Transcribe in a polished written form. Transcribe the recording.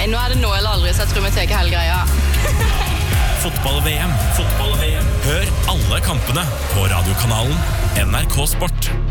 nå det nå eller aldri, så jeg tror vi tar hele greia. Fotball-VM. Hør alle kampene på radiokanalen NRK Sport.